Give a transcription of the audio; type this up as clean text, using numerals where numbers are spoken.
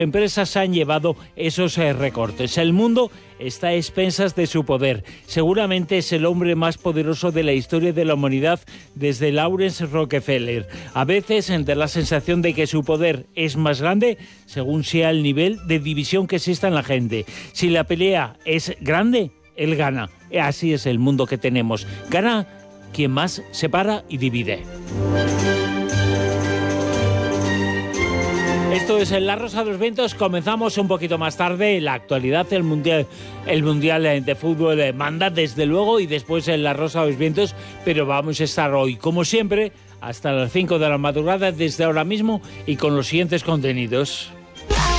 empresas han llevado esos recortes. El mundo está a expensas de su poder. Seguramente es el hombre más poderoso de la historia de la humanidad desde Lawrence Rockefeller. A veces da la sensación de que su poder es más grande según sea el nivel de división que exista en la gente. Si la pelea es grande, él gana. Así es el mundo que tenemos. Gana quien más separa y divide. Esto es La Rosa de los Vientos. Comenzamos un poquito más tarde. La actualidad, el mundial de fútbol manda desde luego, y después en La Rosa de los Vientos. Pero vamos a estar hoy, como siempre, hasta las 5 de la madrugada desde ahora mismo y con los siguientes contenidos.